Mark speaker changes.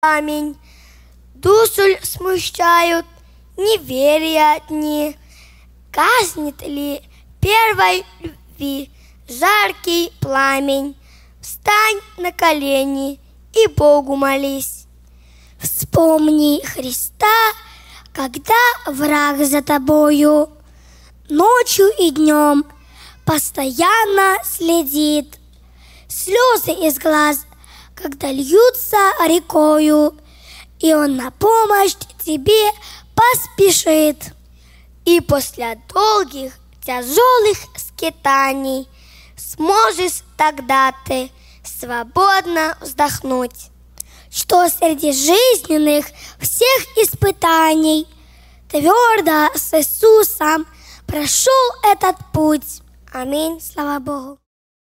Speaker 1: камень. Душу смущают неверия дни. Гаснет ли первой любви жаркий пламень? Встань на колени и Богу молись.
Speaker 2: Вспомни Христа, когда враг за тобою ночью и днем постоянно следит. Слезы из глаз, когда льются рекою, и Он на помощь тебе поспешит.
Speaker 1: И после долгих тяжелых скитаний сможешь тогда ты свободно вздохнуть,
Speaker 2: что среди жизненных всех испытаний твердо с Иисусом прошел этот путь.
Speaker 1: Аминь.
Speaker 2: Слава Богу.